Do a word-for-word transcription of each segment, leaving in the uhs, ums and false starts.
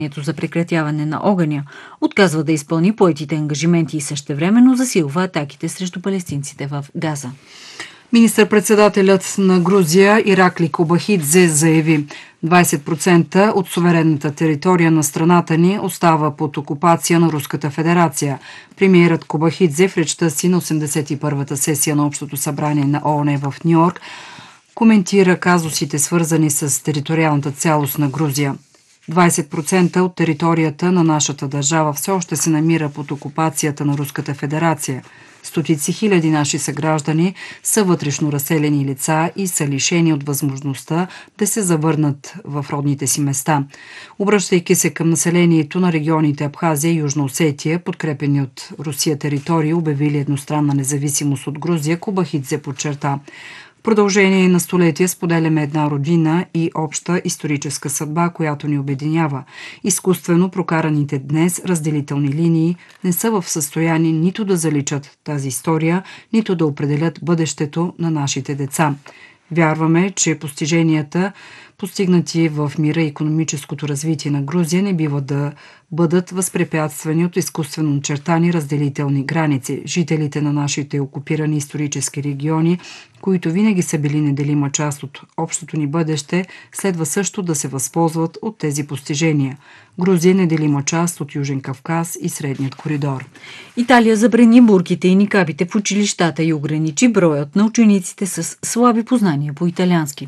за прекратяване на огъня, отказва да изпълни поетите ангажименти и същевременно засилва атаките срещу палестинците в Газа. Министър-председателят на Грузия Иракли Кобахидзе заяви: двадесет процента от суверенната територия на страната ни остава под окупация на Руската федерация. Премиерът Кобахидзе в речта си на осемдесет и първата сесия на Общото събрание на ООН в Ню-Йорк коментира казусите, свързани с териториалната цялост на Грузия. двадесет процента от територията на нашата държава все още се намира под окупацията на Руската федерация. Стотици хиляди наши съграждани са вътрешно разселени лица и са лишени от възможността да се завърнат в родните си места. Обръщайки се към населението на регионите Абхазия и Южна Осетия, подкрепени от Русия територии, обявили едностранна независимост от Грузия, Кобахидзе подчерта: в продължение на столетия споделяме една родина и обща историческа съдба, която ни обединява. Изкуствено прокараните днес разделителни линии не са в състояние нито да заличат тази история, нито да определят бъдещето на нашите деца. Вярваме, че постиженията, постигнати в мира и икономическото развитие на Грузия, не бива да бъдат възпрепятствани от изкуствено очертани разделителни граници. Жителите на нашите окупирани исторически региони, които винаги са били неделима част от общото ни бъдеще, следва също да се възползват от тези постижения. Грузия е неделима част от Южен Кавказ и Средният коридор. Италия забрани бурките и никабите в училищата и ограничи броят на учениците с слаби познания по италиански.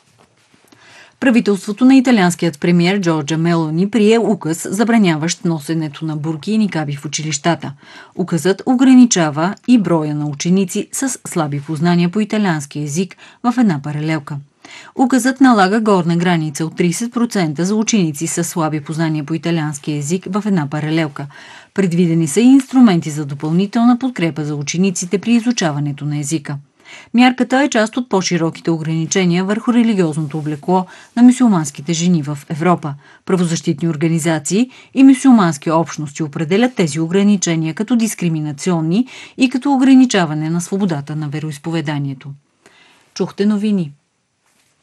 Правителството на италианският премиер Джорджа Мелони прие указ, забраняващ носенето на бурки и никаби в училищата. Указът ограничава и броя на ученици с слаби познания по италиански език в една паралелка. Указът налага горна граница от тридесет процента за ученици с слаби познания по италиански език в една паралелка. Предвидени са и инструменти за допълнителна подкрепа за учениците при изучаването на езика. Мярката е част от по-широките ограничения върху религиозното облекло на мюсюлманските жени в Европа. Правозащитни организации и мюсюлмански общности определят тези ограничения като дискриминационни и като ограничаване на свободата на вероизповеданието. Чухте новини.